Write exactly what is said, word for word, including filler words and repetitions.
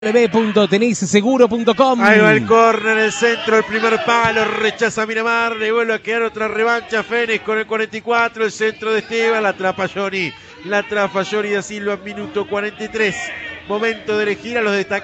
w w w punto tenis seguro punto com. Ahí va el córner en el centro, el primer palo, rechaza Miramar, le vuelve a quedar otra revancha Fénix con el cuarenta y cuatro, el centro de Esteban, la atrapa Johnny, la atrapa Johnny da Silva, minuto cuarenta y tres, momento de elegir a los destacados.